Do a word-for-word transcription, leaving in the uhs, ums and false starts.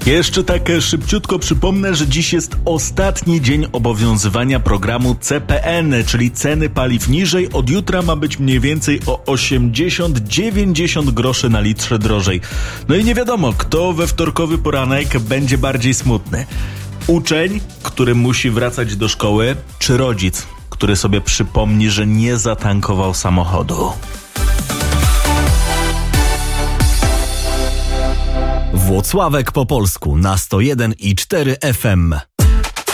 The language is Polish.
Jeszcze tak szybciutko przypomnę, że dziś jest ostatni dzień obowiązywania programu C P N, czyli ceny paliw niżej. Od jutra ma być mniej więcej o osiemdziesiąt do dziewięćdziesięciu groszy na litrze drożej. No i nie wiadomo, kto we wtorkowy poranek będzie bardziej smutny. Uczeń, który musi wracać do szkoły, czy rodzic, który sobie przypomni, że nie zatankował samochodu. Włocławek po polsku na sto jeden i cztery F M.